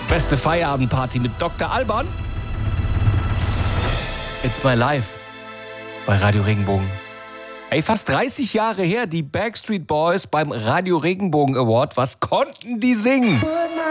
Beste Feierabendparty mit Dr. Alban. It's my life bei Radio Regenbogen. Ey, fast 30 Jahre her, die Backstreet Boys beim Radio Regenbogen Award. Was konnten die singen?